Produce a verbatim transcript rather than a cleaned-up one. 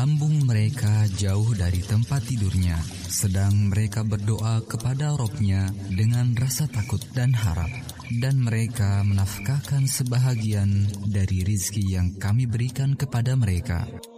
lambung mereka jauh dari tempat tidurnya, sedang mereka berdoa kepada Rabb-nya dengan rasa takut dan harap. Dan mereka menafkahkan sebahagian dari rizki yang kami berikan kepada mereka.